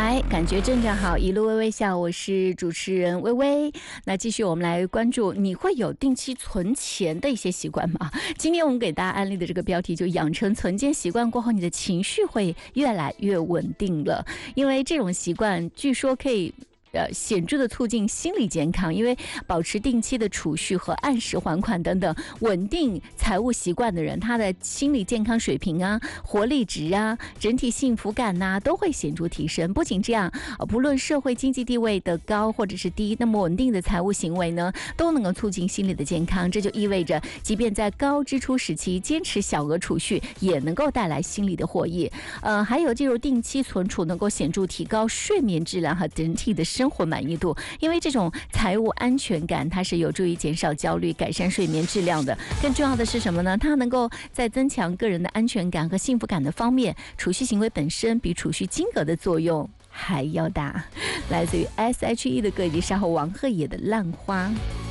来，感觉真正好，一路微微笑，我是主持人微微。那继续我们来关注，你会有定期存钱的一些习惯吗？今天我们给大家安利的这个标题就养成存钱习惯过后，你的情绪会越来越稳定了，因为这种习惯据说可以显著的促进心理健康，因为保持定期的储蓄和按时还款等等稳定财务习惯的人，他的心理健康水平啊、活力值啊、整体幸福感呐、都会显著提升。不仅这样，不论社会经济地位的高或者是低，那么稳定的财务行为呢，都能够促进心理的健康。这就意味着，即便在高支出时期，坚持小额储蓄也能够带来心理的获益。还有这种定期存储能够显著提高睡眠质量和整体的生活满意度，因为这种财务安全感，它是有助于减少焦虑、改善睡眠质量的。更重要的是什么呢？它能够在增强个人的安全感和幸福感的方面，储蓄行为本身比储蓄金额的作用还要大。来自于 S.H.E 的歌以及稍后王鹤野的《浪花》。